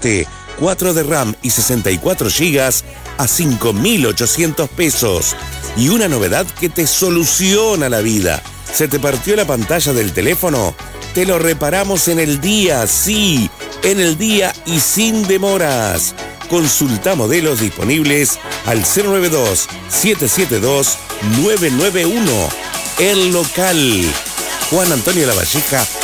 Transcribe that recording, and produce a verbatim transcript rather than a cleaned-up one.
fuerte, cuatro de RAM y sesenta y cuatro gigas a cinco mil ochocientos pesos. Y una novedad que te soluciona la vida. ¿Se te partió la pantalla del teléfono? Te lo reparamos en el día, sí, en el día y sin demoras. Consulta modelos disponibles al cero nueve dos, siete siete dos, nueve nueve uno. El local. Juan Antonio Lavalleja